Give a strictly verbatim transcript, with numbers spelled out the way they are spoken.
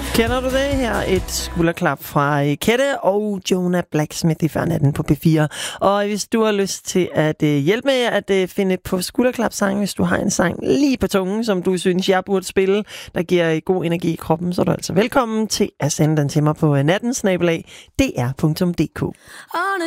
Kender du det her? Et skulderklap fra Kette og Jonah Blacksmith i før natten på P fire. Og hvis du har lyst til at hjælpe med at finde på skulderklapsang, hvis du har en sang lige på tungen, som du synes, jeg burde spille, der giver god energi i kroppen, så er du altså velkommen til at sende den til mig på natten snabel-a d r punktum d k. On a